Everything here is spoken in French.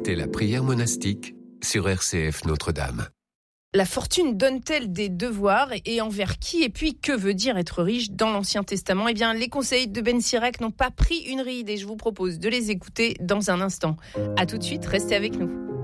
Écoutez la prière monastique sur RCF Notre-Dame. La fortune donne-t-elle des devoirs et envers qui? Et puis, que veut dire être riche dans l'Ancien Testament? Eh bien, les conseils de Ben Sirach n'ont pas pris une ride et je vous propose de les écouter dans un instant. À tout de suite, restez avec nous.